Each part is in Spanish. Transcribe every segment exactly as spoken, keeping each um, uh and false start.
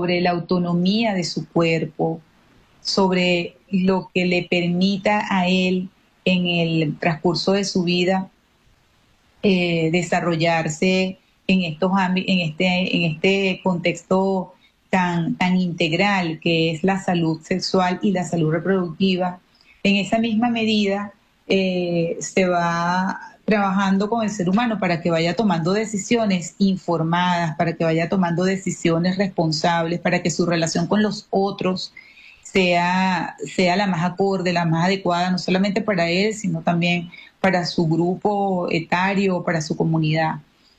sobre la autonomía de su cuerpo, sobre lo que le permita a él en el transcurso de su vida eh, desarrollarse en estos ámbitos, en este, en este contexto tan, tan integral que es la salud sexual y la salud reproductiva. En esa misma medida eh, se va trabajando con el ser humano para que vaya tomando decisiones informadas, para que vaya tomando decisiones responsables, para que su relación con los otros sea, sea la más acorde, la más adecuada, no solamente para él, sino también para su grupo etario, para su comunidad.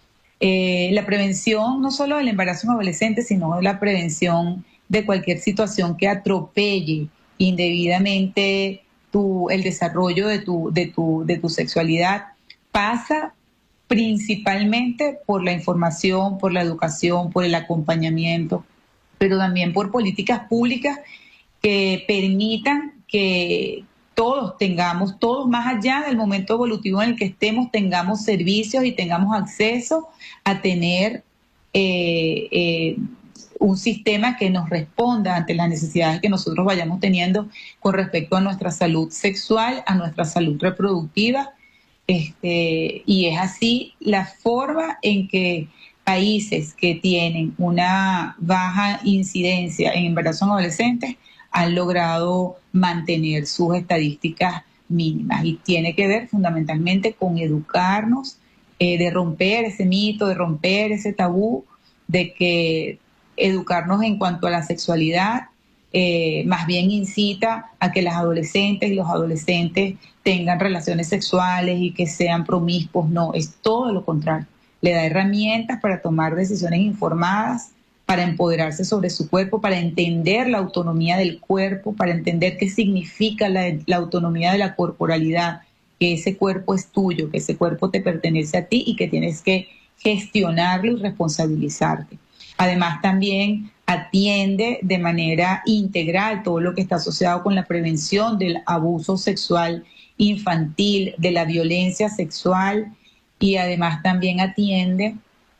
Eh, la prevención no solo del embarazo en adolescentes, sino la prevención de cualquier situación que atropelle indebidamente tu, el desarrollo de tu, de, tu, de tu sexualidad, pasa principalmente por la información, por la educación, por el acompañamiento, pero también por políticas públicas que permitan que todos tengamos, todos más allá del momento evolutivo en el que estemos, tengamos servicios y tengamos acceso a tener eh, eh, un sistema que nos responda ante las necesidades que nosotros vayamos teniendo con respecto a nuestra salud sexual, a nuestra salud reproductiva. Este, y es así la forma en que países que tienen una baja incidencia en embarazos en adolescentes han logrado mantener sus estadísticas mínimas, y tiene que ver fundamentalmente con educarnos, eh, de romper ese mito, de romper ese tabú, de que educarnos en cuanto a la sexualidad eh, más bien incita a que las adolescentes y los adolescentes tengan relaciones sexuales y que sean promiscuos. No, es todo lo contrario. Le da herramientas para tomar decisiones informadas, para empoderarse sobre su cuerpo, para entender la autonomía del cuerpo, para entender qué significa la, la autonomía de la corporalidad, que ese cuerpo es tuyo, que ese cuerpo te pertenece a ti y que tienes que gestionarlo y responsabilizarte. Además, también atiende de manera integral todo lo que está asociado con la prevención del abuso sexual infantil, de la violencia sexual, y además también atiende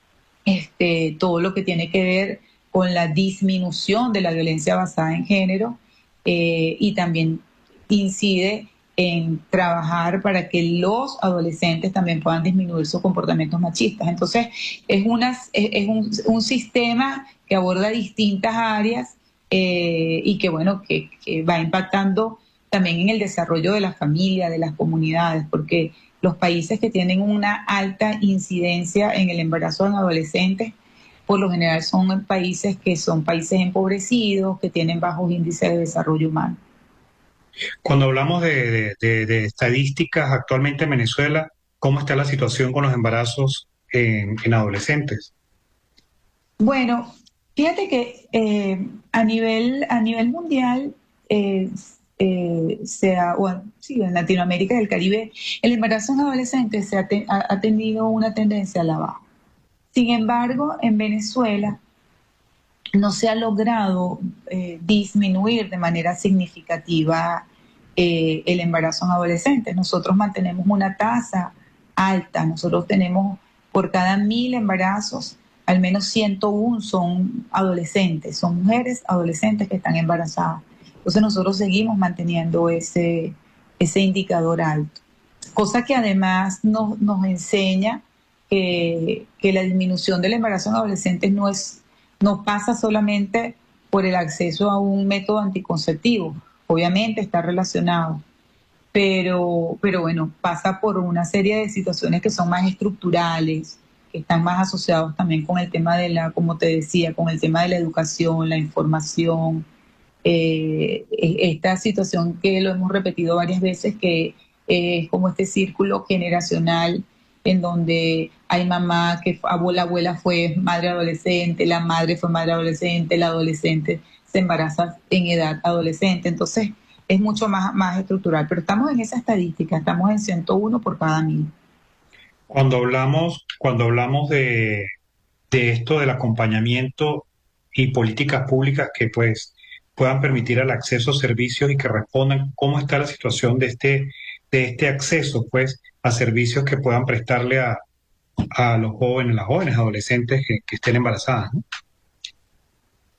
Este, todo lo que tiene que ver con la disminución de la violencia basada en género, eh, y también incide en trabajar para que los adolescentes también puedan disminuir sus comportamientos machistas. Entonces, es, una, es, es un, un sistema que aborda distintas áreas eh, y que, bueno, que, que va impactando también en el desarrollo de la familia, de las comunidades, porque los países que tienen una alta incidencia en el embarazo en adolescentes, por lo general son países que son países empobrecidos, que tienen bajos índices de desarrollo humano. Cuando hablamos de, de- de- de estadísticas actualmente en Venezuela, ¿cómo está la situación con los embarazos en, en adolescentes? Bueno, fíjate que eh, a nivel, a nivel mundial, eh, eh, sea, bueno, sí, en Latinoamérica y el Caribe, el embarazo en adolescentes se ha, te- ha- ha tenido una tendencia a la baja. Sin embargo, en Venezuela no se ha logrado eh, disminuir de manera significativa eh, el embarazo en adolescentes. Nosotros mantenemos una tasa alta. Nosotros tenemos por cada mil embarazos, al menos ciento uno son adolescentes, son mujeres adolescentes que están embarazadas. Entonces nosotros seguimos manteniendo ese, ese indicador alto, cosa que además nos, nos enseña que, que la disminución del embarazo en adolescentes no es, no pasa solamente por el acceso a un método anticonceptivo. Obviamente está relacionado, pero, pero bueno, pasa por una serie de situaciones que son más estructurales, que están más asociados también con el tema de la, como te decía, con el tema de la educación, la información, eh, esta situación que lo hemos repetido varias veces, que es como este círculo generacional en donde hay mamá que la abuela fue madre adolescente, la madre fue madre adolescente, la adolescente se embaraza en edad adolescente. Entonces es mucho más, más estructural, pero estamos en esa estadística, estamos en ciento uno por cada mil. Cuando hablamos, cuando hablamos de, de esto del acompañamiento y políticas públicas que pues puedan permitir el acceso a servicios y que respondan cómo está la situación de este, de este acceso pues a servicios que puedan prestarle a, a los jóvenes, las jóvenes adolescentes que, que estén embarazadas, ¿no?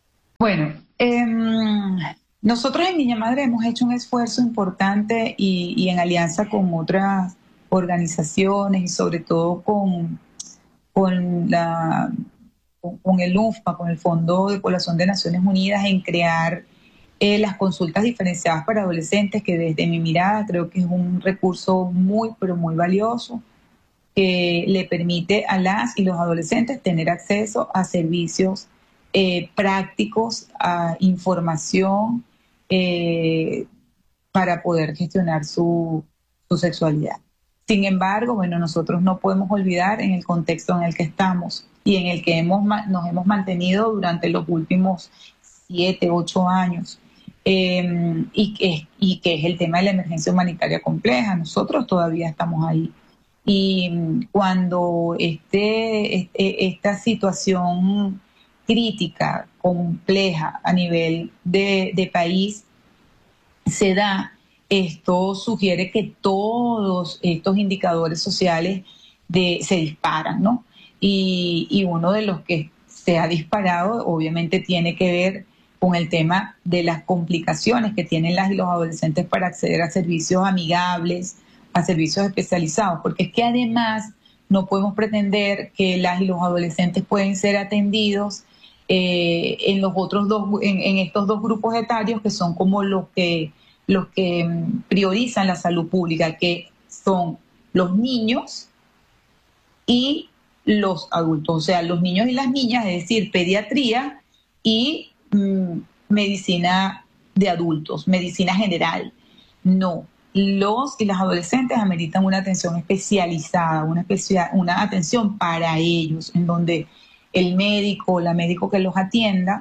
Bueno, em, nosotros en Niña Madre hemos hecho un esfuerzo importante y, y en alianza con otras organizaciones y sobre todo con, con, la, con, con el U N F P A, con el Fondo de Población de Naciones Unidas, en crear eh, las consultas diferenciadas para adolescentes, que desde mi mirada creo que es un recurso muy, pero muy valioso, que le permite a las y los adolescentes tener acceso a servicios eh, prácticos, a información eh, para poder gestionar su, su sexualidad. Sin embargo, bueno, nosotros no podemos olvidar en el contexto en el que estamos y en el que hemos, nos hemos mantenido durante los últimos siete, ocho años, eh, y, que, y que es el tema de la emergencia humanitaria compleja. Nosotros todavía estamos ahí. Y cuando este, este, esta situación crítica, compleja a nivel de, de país se da, esto sugiere que todos estos indicadores sociales de, se disparan, ¿no? Y, y uno de los que se ha disparado obviamente tiene que ver con el tema de las complicaciones que tienen las y los adolescentes para acceder a servicios amigables, a servicios especializados, porque es que además no podemos pretender que las y los adolescentes pueden ser atendidos eh, en los otros dos, en, en estos dos grupos etarios que son como los que los que priorizan la salud pública, que son los niños y los adultos, o sea, los niños y las niñas, es decir, pediatría y mmm, medicina de adultos, medicina general. No, los y las adolescentes ameritan una atención especializada, una, especial, una atención para ellos, en donde el médico o la médico que los atienda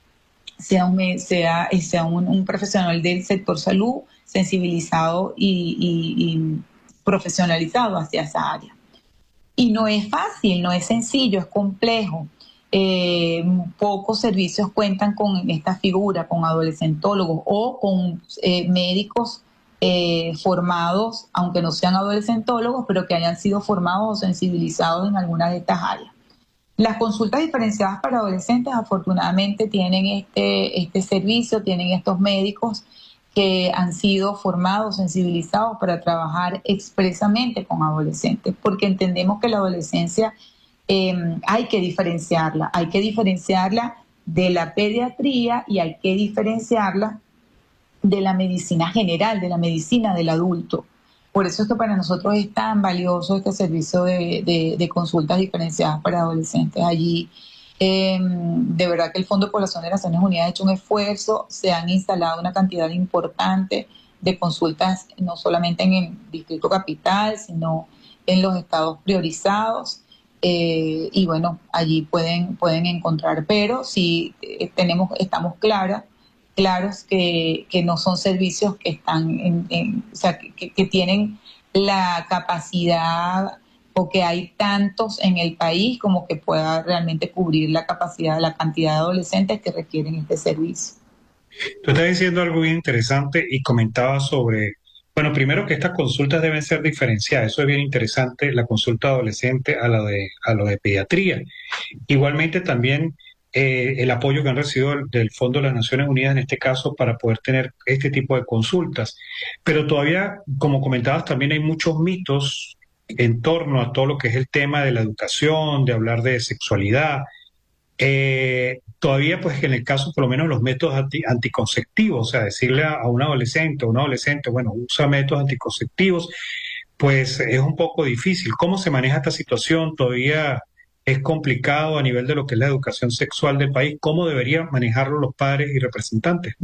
sea un, sea, sea un, un profesional del sector salud sensibilizado y, y, y profesionalizado hacia esa área. Y no es fácil, no es sencillo, es complejo. Eh, pocos servicios cuentan con esta figura, con adolescentólogos o con eh, médicos eh, formados, aunque no sean adolescentólogos, pero que hayan sido formados o sensibilizados en algunas de estas áreas. Las consultas diferenciadas para adolescentes afortunadamente tienen este, este servicio, tienen estos médicos que han sido formados, sensibilizados para trabajar expresamente con adolescentes, porque entendemos que la adolescencia eh, hay que diferenciarla, hay que diferenciarla de la pediatría y hay que diferenciarla de la medicina general, de la medicina del adulto. Por eso es que para nosotros es tan valioso este servicio de, de, de consultas diferenciadas para adolescentes. Allí, eh, de verdad que el Fondo de Población de Naciones Unidas ha hecho un esfuerzo, se han instalado una cantidad importante de consultas, no solamente en el Distrito Capital, sino en los estados priorizados. Eh, y bueno, allí pueden, pueden encontrar, pero sí eh, tenemos, estamos claras, claros que, que no son servicios que están en, en o sea, que, que tienen la capacidad o que hay tantos en el país como que pueda realmente cubrir la capacidad, la cantidad de adolescentes que requieren este servicio. Tú estás diciendo algo bien interesante y comentabas sobre, bueno, primero que estas consultas deben ser diferenciadas, eso es bien interesante, la consulta adolescente a la de, a lo de pediatría. Igualmente también eh, el apoyo que han recibido del, del Fondo de las Naciones Unidas en este caso para poder tener este tipo de consultas. Pero todavía, como comentabas, también hay muchos mitos en torno a todo lo que es el tema de la educación, de hablar de sexualidad. Eh, todavía, pues, en el caso, por lo menos, los métodos anti, anticonceptivos, o sea, decirle a, a un adolescente o un adolescente, bueno, usa métodos anticonceptivos, pues es un poco difícil. ¿Cómo se maneja esta situación? Todavía es complicado a nivel de lo que es la educación sexual del país. ¿Cómo deberían manejarlo los padres y representantes?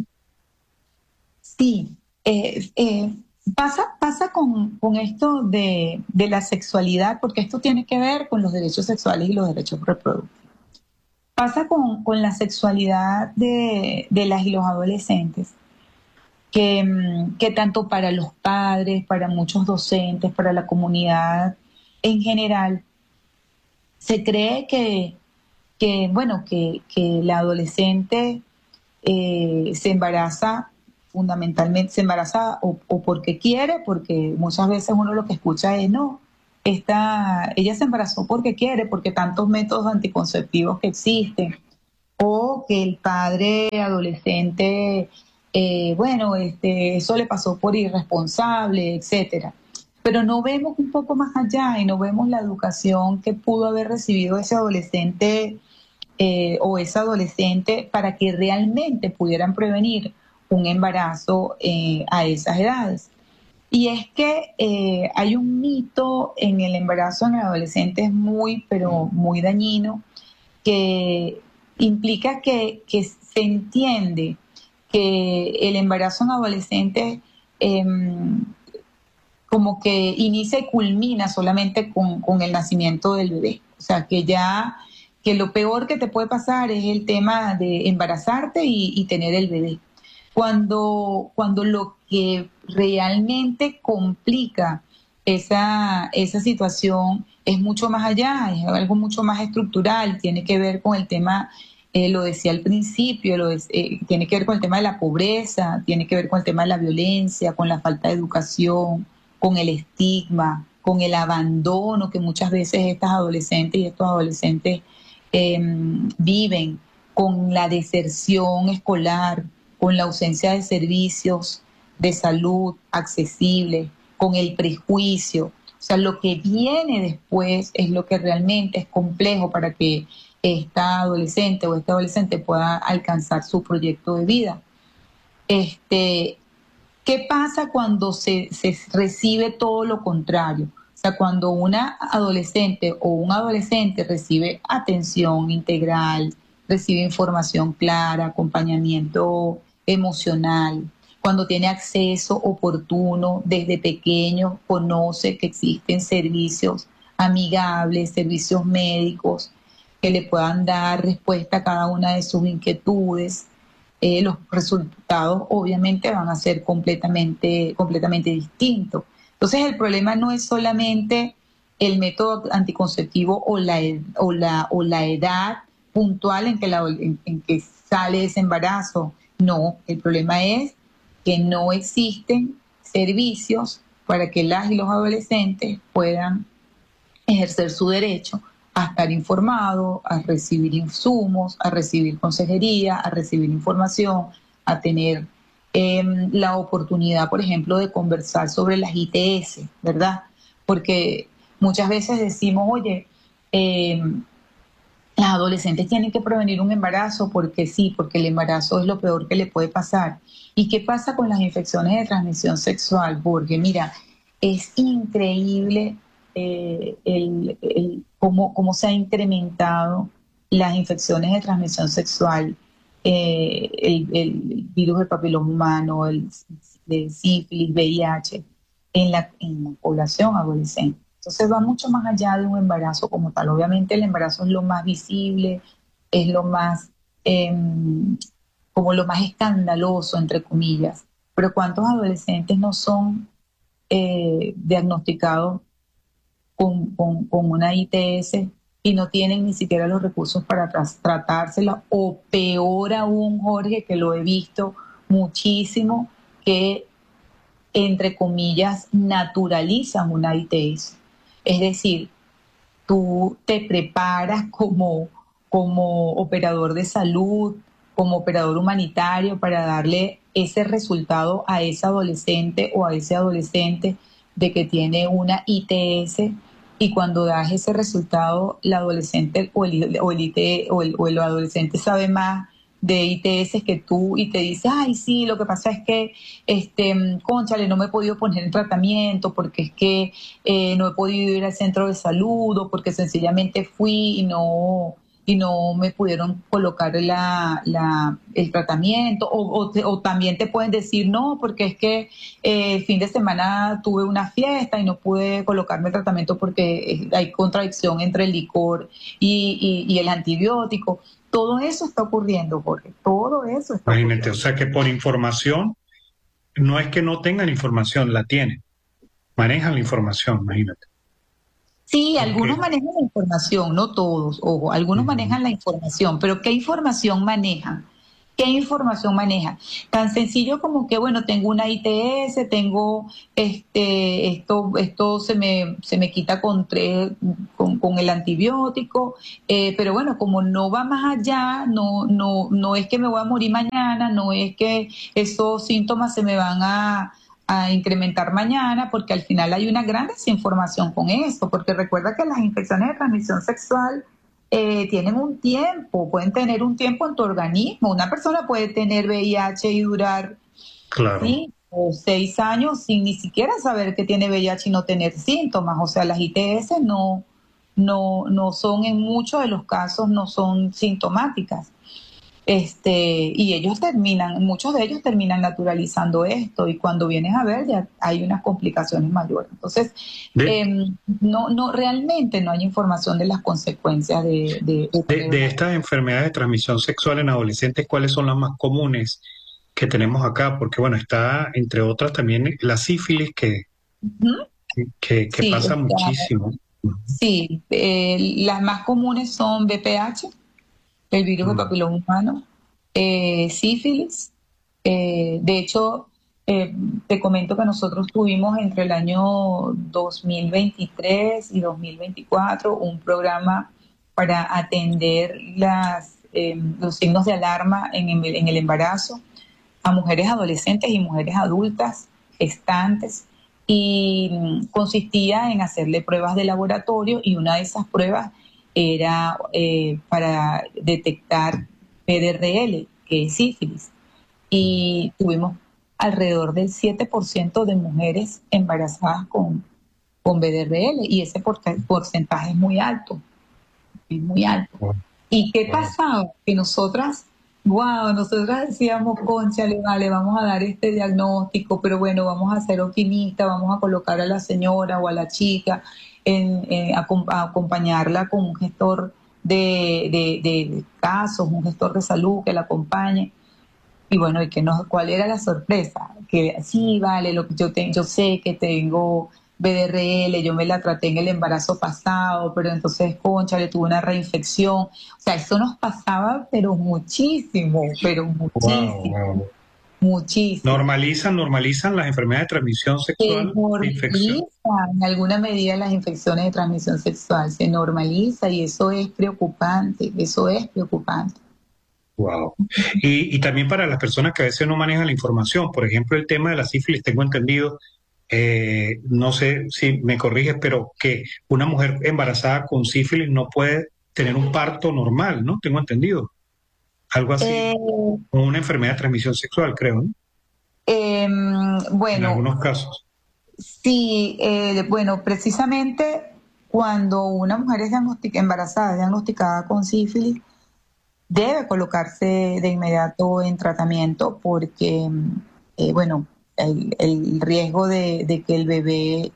Sí, eh, eh, pasa, pasa con, con esto de, de la sexualidad, porque esto tiene que ver con los derechos sexuales y los derechos reproductivos. Pasa con, con la sexualidad de, de las y los adolescentes, que, que tanto para los padres, para muchos docentes, para la comunidad en general, se cree que, que bueno, que, que la adolescente eh, se embaraza fundamentalmente, se embaraza o, o porque quiere, porque muchas veces uno lo que escucha es no, esta, ella se embarazó porque quiere, porque tantos métodos anticonceptivos que existen, o que el padre adolescente, eh, bueno, este, eso le pasó por irresponsable, etcétera. Pero no vemos un poco más allá y no vemos la educación que pudo haber recibido ese adolescente eh, o esa adolescente para que realmente pudieran prevenir un embarazo eh, a esas edades. Y es que eh, hay un mito en el embarazo en el adolescente es muy, pero muy dañino, que implica que, que se entiende que el embarazo en adolescentes eh, como que inicia y culmina solamente con, con el nacimiento del bebé. O sea, que ya, que lo peor que te puede pasar es el tema de embarazarte y, y tener el bebé. Cuando, cuando lo que realmente complica esa, esa situación es mucho más allá, es algo mucho más estructural, tiene que ver con el tema, eh, lo decía al principio, lo es, eh, tiene que ver con el tema de la pobreza, tiene que ver con el tema de la violencia, con la falta de educación, con el estigma, con el abandono que muchas veces estas adolescentes y estos adolescentes eh, viven, con la deserción escolar, con la ausencia de servicios de salud accesibles, con el prejuicio. O sea, lo que viene después es lo que realmente es complejo para que esta adolescente o este adolescente pueda alcanzar su proyecto de vida. Este, ¿Qué pasa cuando se, se recibe todo lo contrario? O sea, cuando una adolescente o un adolescente recibe atención integral, recibe información clara, acompañamiento emocional, cuando tiene acceso oportuno desde pequeño, conoce que existen servicios amigables, servicios médicos que le puedan dar respuesta a cada una de sus inquietudes, eh, los resultados obviamente van a ser completamente, completamente distintos. Entonces el problema no es solamente el método anticonceptivo o la, o la, o la edad puntual en que, la, en, en que sale ese embarazo. No, el problema es que no existen servicios para que las y los adolescentes puedan ejercer su derecho a estar informado, a recibir insumos, a recibir consejería, a recibir información, a tener eh, la oportunidad, por ejemplo, de conversar sobre las I T S, ¿verdad? Porque muchas veces decimos, oye, eh, las adolescentes tienen que prevenir un embarazo porque sí, porque el embarazo es lo peor que le puede pasar. ¿Y qué pasa con las infecciones de transmisión sexual? Porque mira, es increíble eh, el, el, cómo, cómo se ha incrementado las infecciones de transmisión sexual, eh, el, el virus del papiloma humano, el, el sífilis, V I H, en la, en la población adolescente. Entonces va mucho más allá de un embarazo como tal. Obviamente el embarazo es lo más visible, es lo más, eh, como lo más escandaloso, entre comillas. Pero ¿cuántos adolescentes no son eh, diagnosticados con, con, con una I T S y no tienen ni siquiera los recursos para tras, tratársela? O peor aún, Jorge, que lo he visto muchísimo, que entre comillas naturalizan una I T S. Es decir, tú te preparas como, como operador de salud, como operador humanitario para darle ese resultado a esa adolescente o a ese adolescente de que tiene una I T S, y cuando das ese resultado, la adolescente o el, o el, I T, o el, o el adolescente sabe más de I T S que tú y te dice, ay, sí, lo que pasa es que, este, cónchale, no me he podido poner en tratamiento porque es que eh, no he podido ir al centro de salud, o porque sencillamente fui y no y no me pudieron colocar la, la, el tratamiento, o, o, te, o también te pueden decir, no, porque es que eh, el fin de semana tuve una fiesta y no pude colocarme el tratamiento porque hay contradicción entre el licor y, y, y el antibiótico. Todo eso está ocurriendo, Jorge, todo eso está Imagínate, ocurriendo. o sea que por información, no es que no tengan información, la tienen, manejan la información, imagínate. Sí, algunos Porque, manejan la información, no todos, ojo, algunos uh-huh. manejan la información, pero ¿qué información manejan? ¿Qué información maneja? Tan sencillo como que, bueno, tengo una I T S, tengo este, esto, esto se me, se me quita con, tres, con, con el antibiótico, eh, pero bueno, como no va más allá, no, no, no es que me voy a morir mañana, no es que esos síntomas se me van a, a incrementar mañana, porque al final hay una gran desinformación con eso, porque recuerda que las infecciones de transmisión sexual Eh, tienen un tiempo, pueden tener un tiempo en tu organismo. Una persona puede tener V I H y durar Claro. cinco o seis años sin ni siquiera saber que tiene V I H y no tener síntomas. O sea, las I T S no, no, no son, en muchos de los casos, no son sintomáticas. Este, y ellos terminan, muchos de ellos terminan naturalizando esto, y cuando vienes a ver ya hay unas complicaciones mayores. Entonces, De, eh, no, no, realmente no hay información de las consecuencias de, de, de de, tener de una... estas enfermedades de transmisión sexual en adolescentes, ¿cuáles son las más comunes que tenemos acá? Porque bueno, está entre otras también la sífilis que, Ujú. que, que Sí, pasa está, muchísimo. sí, eh, las más comunes son V P H, el virus del Mm. papiloma humano, eh, sífilis. Eh, de hecho, eh, te comento que nosotros tuvimos entre el año dos mil veintitrés y dos mil veinticuatro un programa para atender las, eh, los signos de alarma en, el- en el embarazo a mujeres adolescentes y mujeres adultas, gestantes, y mm, consistía en hacerle pruebas de laboratorio, y una de esas pruebas era eh, para detectar P D R L, que es sífilis, y tuvimos alrededor del siete por ciento de mujeres embarazadas con, con B D R L, y ese porcentaje es muy alto, es muy alto. Wow, ¿Y qué wow. pasaba? Que nosotras, wow, nosotras decíamos, cónchale, vale, vamos a dar este diagnóstico, pero bueno, vamos a ser optimistas, vamos a colocar a la señora o a la chica, en, en, a, a acompañarla con un gestor de, de, de casos, un gestor de salud que la acompañe. Y bueno, y que no, ¿cuál era la sorpresa? Que sí, vale, lo que yo, te, yo sé que tengo B D R L, yo me la traté en el embarazo pasado, pero entonces, concha, le tuve una reinfección. O sea, eso nos pasaba, pero muchísimo, pero Wow, muchísimo, wow. muchísimo. Normalizan, normalizan las enfermedades de transmisión Se sexual, infección. normaliza en alguna medida las infecciones de transmisión sexual, se normaliza, y eso es preocupante, eso es preocupante. Wow. Y, y también para las personas que a veces no manejan la información, por ejemplo, el tema de la sífilis, tengo entendido, eh, no sé si me corriges, pero que una mujer embarazada con sífilis no puede tener un parto normal, ¿no? Tengo entendido. Algo así, Eh, como una enfermedad de transmisión sexual, creo, ¿no? em, En bueno, algunos casos. sí, eh, bueno, precisamente cuando una mujer es diagnostic- embarazada, es diagnosticada con sífilis, debe colocarse de inmediato en tratamiento, porque, mm, eh, bueno, el, el riesgo de, de que el bebé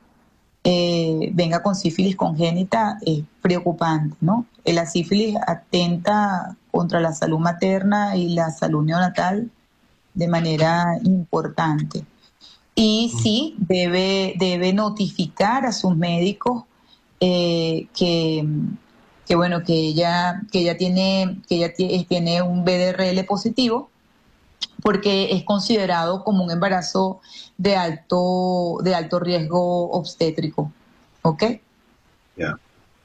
eh, venga con sífilis congénita es preocupante, ¿no? La sífilis atenta contra la salud materna y la salud neonatal de manera importante. Y sí, debe, debe notificar a sus médicos eh, que, que, bueno, que ella, que ella tiene, que ella tie- tiene un B D R L positivo, porque es considerado como un embarazo de alto, de alto riesgo obstétrico. ¿Ok? Ya.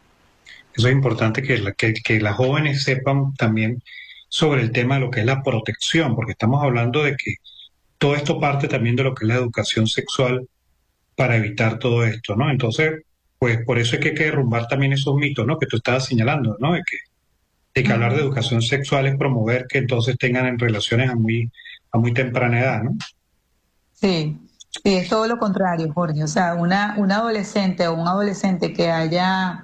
Eso es importante que, la- que, que las jóvenes sepan también sobre el tema de lo que es la protección, porque estamos hablando de que todo esto parte también de lo que es la educación sexual para evitar todo esto, ¿no? Entonces, pues por eso es que hay que derrumbar también esos mitos, ¿no? Que tú estabas señalando, ¿no? De que, de que hablar de Ujú. educación sexual es promover que entonces tengan en relaciones a muy, a muy temprana edad, ¿no? Sí, sí, es todo lo contrario, Jorge. O sea, una, una adolescente o un adolescente que haya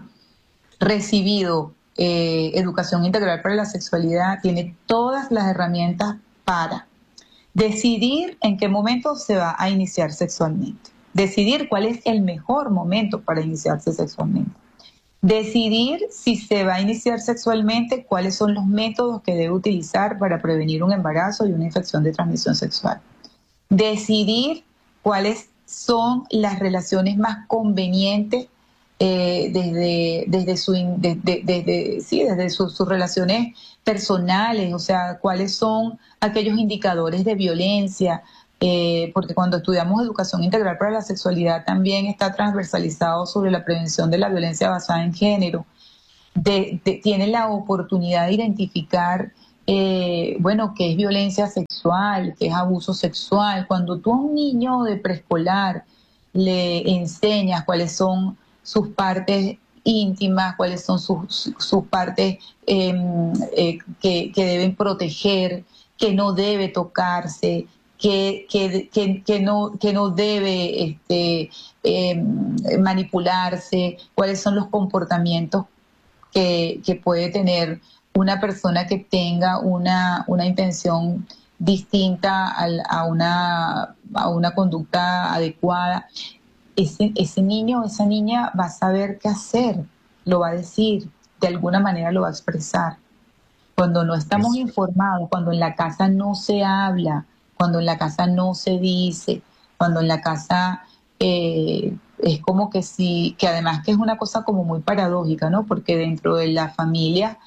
recibido eh, educación integral para la sexualidad tiene todas las herramientas para decidir en qué momento se va a iniciar sexualmente, decidir cuál es el mejor momento para iniciarse sexualmente, decidir si se va a iniciar sexualmente, cuáles son los métodos que debe utilizar para prevenir un embarazo y una infección de transmisión sexual, decidir cuáles son las relaciones más convenientes eh, desde, desde, su, in- de- de- desde, sí, desde su- sus relaciones personales, o sea, cuáles son aquellos indicadores de violencia, eh, porque cuando estudiamos educación integral para la sexualidad también está transversalizado sobre la prevención de la violencia basada en género. De, de- tiene la oportunidad de identificar, eh, bueno, qué es violencia sexual, qué es abuso sexual. Cuando tú a un niño de preescolar le enseñas cuáles son sus partes íntimas, cuáles son sus, sus partes eh, eh, que, que deben proteger, que no debe tocarse, que, que, que, que no, que no debe este, eh, manipularse, cuáles son los comportamientos que, que puede tener una persona que tenga una, una intención distinta al- a, una, a una conducta adecuada. Ese, ese niño o esa niña va a saber qué hacer, lo va a decir, de alguna manera lo va a expresar. Cuando no estamos Es, informados, cuando en la casa no se habla, cuando en la casa no se dice, cuando en la casa eh, es como que sí, que además que es una cosa como muy paradójica, ¿no? Porque dentro de la familia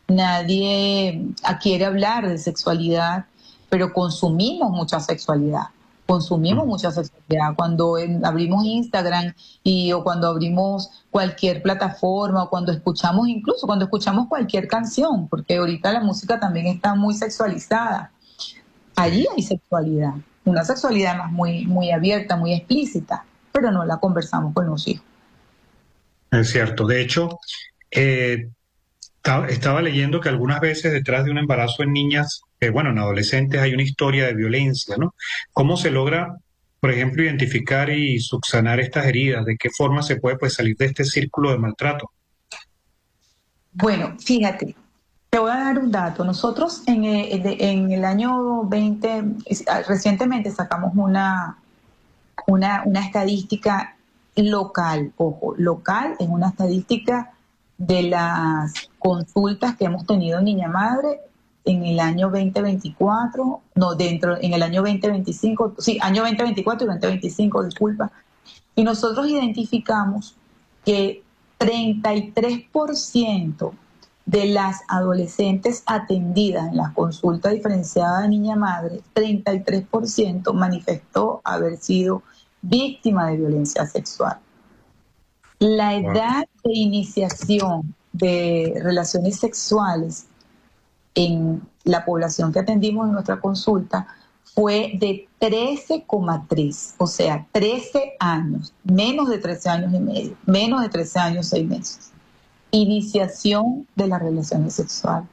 nadie ah, quiere hablar de sexualidad, pero consumimos mucha sexualidad, consumimos mm, mucha sexualidad. Cuando en- abrimos Instagram y o cuando abrimos cualquier plataforma o cuando escuchamos, incluso cuando escuchamos cualquier canción, porque ahorita la música también está muy sexualizada. Allí sí, hay sexualidad, una sexualidad más muy, muy abierta, muy explícita, pero no la conversamos con los hijos. es cierto. De hecho, eh, ta- estaba leyendo que algunas veces detrás de un embarazo en niñas, eh, bueno, en adolescentes hay una historia de violencia, ¿no? ¿Cómo se logra, por ejemplo, identificar y subsanar estas heridas? ¿De qué forma se puede, pues, salir de este círculo de maltrato? Bueno, fíjate, te voy a dar un dato. Nosotros en el, de- en el año veinte, es- ah, recientemente sacamos una, una, una estadística local, ojo, local, es una estadística de las consultas que hemos tenido en Niña Madre en el año veinte veinticuatro, no, dentro, en el año veinte veinticinco, sí, año veinte veinticuatro y veinte veinticinco, disculpa, y nosotros identificamos que treinta y tres por ciento de las adolescentes atendidas en la consulta diferenciada de niña madre, treinta y tres por ciento manifestó haber sido víctima de violencia sexual. La Wow. edad de iniciación de relaciones sexuales en la población que atendimos en nuestra consulta fue de trece coma tres, o sea, trece años, menos de trece años y medio, menos de trece años, seis meses. Iniciación de las relaciones sexuales.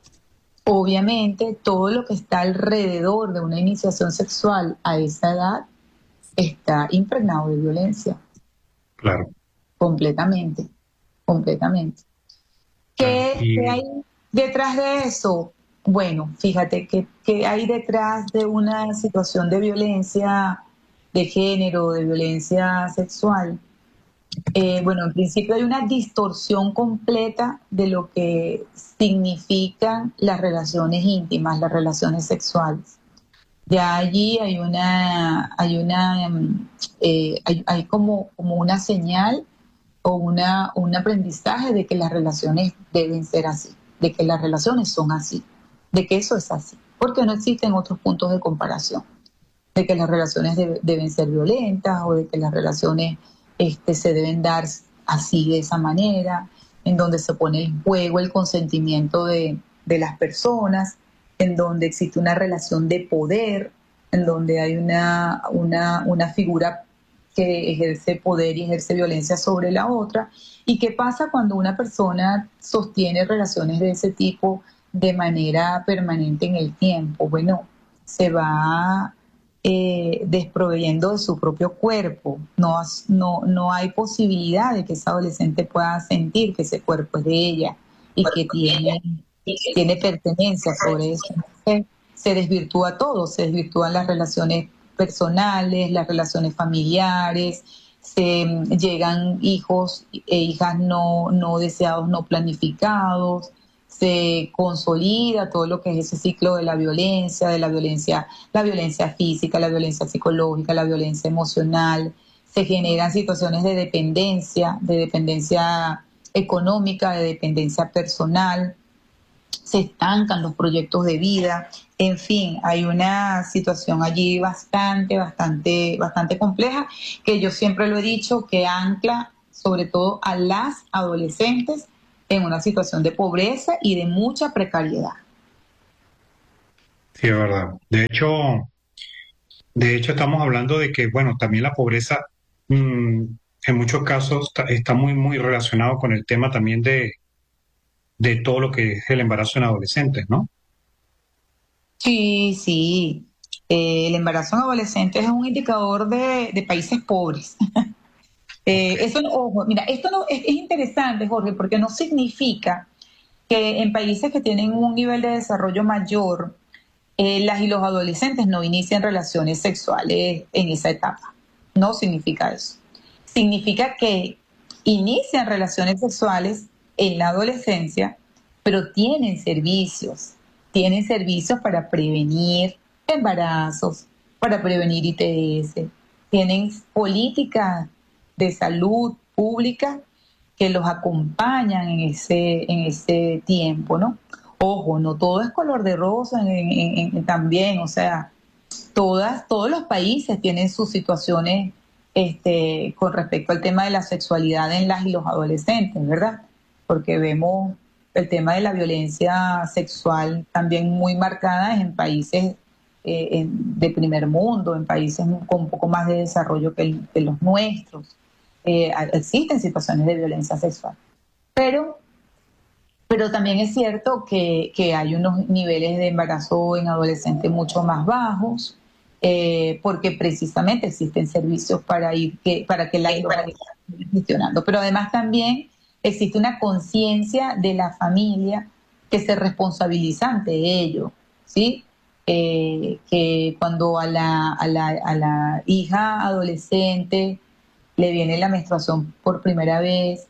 Obviamente, todo lo que está alrededor de una iniciación sexual a esa edad está impregnado de violencia, Claro, completamente, completamente. claro. ¿Qué, qué hay Y detrás de eso? Bueno, fíjate que, que hay detrás de una situación de violencia de género, de violencia sexual. Eh, bueno, en principio hay una distorsión completa de lo que significan las relaciones íntimas, las relaciones sexuales. Ya allí hay una, hay una, mm, eh, hay, hay como, como una señal o una, un aprendizaje de que las relaciones deben ser así, de que las relaciones son así, de que eso es así, porque no existen otros puntos de comparación, de que las relaciones debe- deben ser violentas o de que las relaciones este, se deben dar así, de esa manera, en donde se pone en juego el consentimiento de, de las personas, en donde existe una relación de poder, en donde hay una, una, una figura que ejerce poder y ejerce violencia sobre la otra. ¿Y qué pasa cuando una persona sostiene relaciones de ese tipo de manera permanente en el tiempo? Bueno, se va eh, desproveyendo de su propio cuerpo. No, no, no hay posibilidad de que esa adolescente pueda sentir que ese cuerpo es de ella y que tiene, tiene pertenencia sobre eso. Entonces, se desvirtúa todo, se desvirtúan las relaciones personales, las relaciones familiares, se mm, llegan hijos e hijas no, no deseados, no planificados, se consolida todo lo que es ese ciclo de la violencia, de la violencia, la violencia física, la violencia psicológica, la violencia emocional, se generan situaciones de dependencia, de dependencia económica, de dependencia personal, se estancan los proyectos de vida, en fin, hay una situación allí bastante, bastante, bastante compleja, que yo siempre lo he dicho, que ancla sobre todo a las adolescentes en una situación de pobreza y de mucha precariedad. Sí, es verdad. De hecho, de hecho estamos hablando de que, bueno, también la pobreza mm, en muchos casos está, está muy, muy relacionado con el tema también de, de todo lo que es el embarazo en adolescentes, ¿no? Sí, sí. Eh, el embarazo en adolescentes es un indicador de, de países pobres. Ok. Eh, eso, no- ojo, mira, esto no es, es interesante, Jorge, porque no significa que en países que tienen un nivel de desarrollo mayor, eh, las y los adolescentes no inician relaciones sexuales en esa etapa. No significa eso. Significa que inician relaciones sexuales en la adolescencia, pero tienen servicios, tienen servicios para prevenir embarazos, para prevenir I T S, tienen políticas de salud pública que los acompañan en ese, en ese tiempo, ¿no? Ojo, no todo es color de rosa en, en, en, también, o sea, todas, todos los países tienen sus situaciones este, con respecto al tema de la sexualidad en las y los adolescentes, ¿verdad? Porque vemos el tema de la violencia sexual también muy marcada en países eh, en, de primer mundo, en países con un poco más de desarrollo que, el, que los nuestros. Eh, existen situaciones de violencia sexual. Pero pero también es cierto que, que hay unos niveles de embarazo en adolescentes mucho más bajos, eh, porque precisamente existen servicios para ir que, para que la y los vayan gestionando. Pero además también existe una conciencia de la familia que se responsabiliza ante ello, ¿sí? Eh, que cuando a la, a, la, a la hija adolescente le viene la menstruación por primera vez,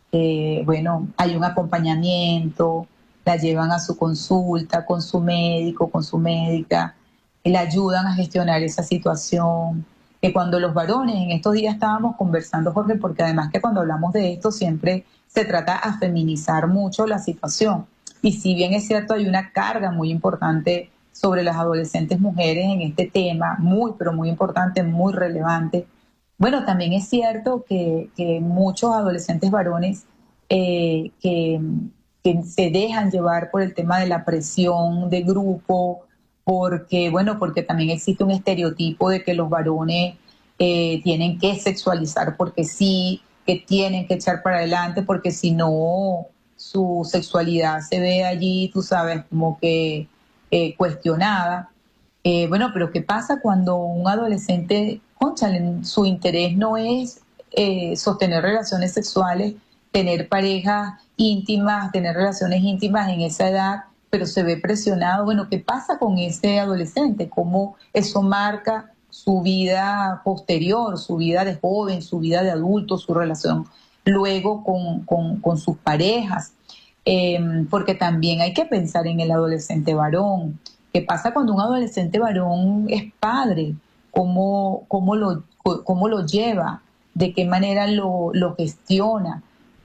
eh, bueno, hay un acompañamiento, la llevan a su consulta con su médico, con su médica, y la ayudan a gestionar esa situación. Que cuando los varones, en estos días estábamos conversando, Jorge, porque además que cuando hablamos de esto siempre se trata a feminizar mucho la situación. Y si bien es cierto, hay una carga muy importante sobre las adolescentes mujeres en este tema, muy, pero muy importante, muy relevante. Bueno, también es cierto que, que muchos adolescentes varones eh, que, que se dejan llevar por el tema de la presión de grupo, porque, bueno, porque también existe un estereotipo de que los varones eh, tienen que sexualizar porque sí, que tienen que echar para adelante, porque si no, su sexualidad se ve allí, tú sabes, como que eh, cuestionada. Eh, bueno, pero ¿qué pasa cuando un adolescente, cónchale, su interés no es eh, sostener relaciones sexuales, tener parejas íntimas, tener relaciones íntimas en esa edad, pero se ve presionado? Bueno, ¿qué pasa con ese adolescente? ¿Cómo eso marca su vida posterior, su vida de joven, su vida de adulto, su relación luego con, con, con sus parejas? Eh, porque también hay que pensar en el adolescente varón. ¿Qué pasa cuando un adolescente varón es padre? ¿Cómo, cómo, lo, cómo lo lleva? ¿De qué manera lo, lo gestiona?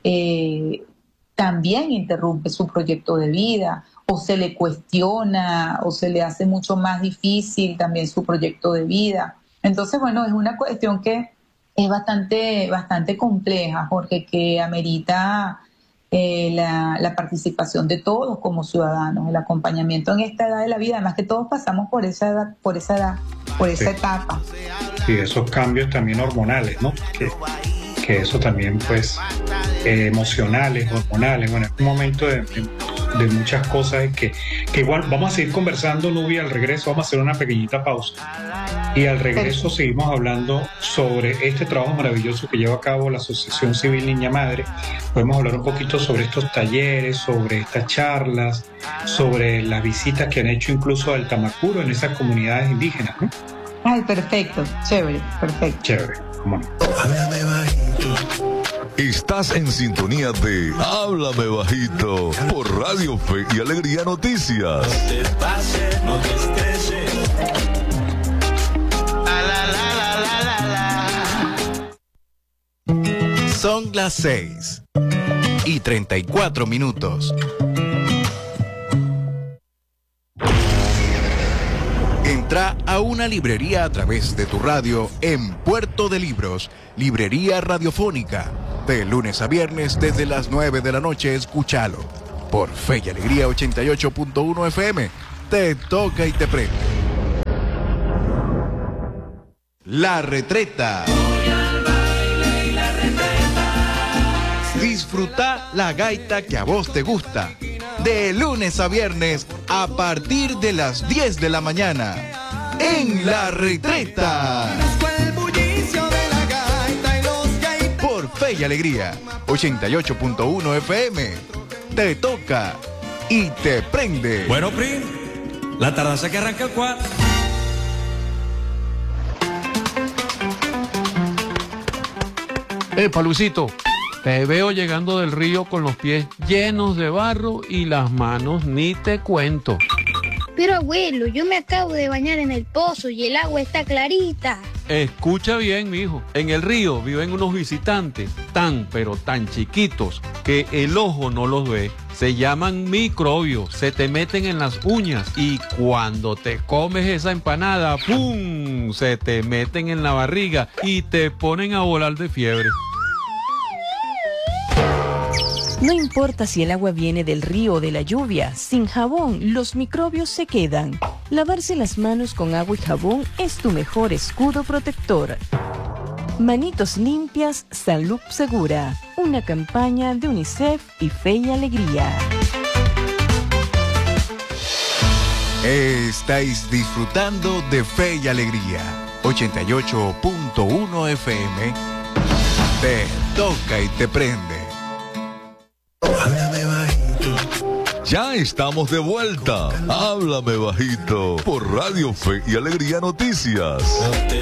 Eh, también interrumpe su proyecto de vida, o se le cuestiona, o se le hace mucho más difícil también su proyecto de vida. Entonces, bueno, es una cuestión que es bastante, bastante compleja, Jorge, que amerita eh, la, la participación de todos como ciudadanos, el acompañamiento en esta edad de la vida, además que todos pasamos por esa edad, por esa edad, por esa Sí. etapa. Sí, esos cambios también hormonales, ¿no? Que, que eso también, pues, eh, emocionales, hormonales, bueno, es un momento de, de, de muchas cosas que, que igual vamos a seguir conversando, Nubia, al regreso vamos a hacer una pequeñita pausa y al regreso seguimos hablando sobre este trabajo maravilloso que lleva a cabo la Asociación Civil Niña Madre. Podemos hablar un poquito sobre estos talleres, sobre estas charlas, sobre las visitas que han hecho incluso al Tamacuro en esas comunidades indígenas, ¿no? Ay, perfecto, chévere, perfecto. Chévere, cómo no. Háblame bajito. Estás en sintonía de Háblame Bajito por Radio Fe y Alegría Noticias. No te pases, no te estreses. La, la, la, la, la, la, la. las seis y treinta y cuatro minutos. Entra a una librería a través de tu radio en Puerto de Libros, Librería Radiofónica. De lunes a viernes desde las nueve de la noche, escúchalo. Por Fe y Alegría ochenta y ocho punto uno F M. Te toca y te prende. La Retreta. Disfruta la gaita que a vos te gusta. De lunes a viernes a partir de las diez de la mañana. En La Retreta. Por Fe y Alegría ochenta y ocho punto uno F M. Te toca y te prende. Bueno, Pri, la tardanza que arranca el cuatro. Eh, Palucito, te veo llegando del río con los pies llenos de barro y las manos ni te cuento. Pero abuelo, yo me acabo de bañar en el pozo y el agua está clarita. Escucha bien, mijo. En el río viven unos visitantes tan, pero tan chiquitos que el ojo no los ve. Se llaman microbios, se te meten en las uñas y cuando te comes esa empanada, ¡pum!, se te meten en la barriga y te ponen a volar de fiebre. No importa si el agua viene del río o de la lluvia, sin jabón los microbios se quedan. Lavarse las manos con agua y jabón es tu mejor escudo protector. Manitos limpias, salud segura. Una campaña de UNICEF y Fe y Alegría. Estáis disfrutando de Fe y Alegría ochenta y ocho punto uno F M. Te toca y te prende. Háblame bajito. Ya estamos de vuelta. Háblame bajito por Radio Fe y Alegría Noticias. No te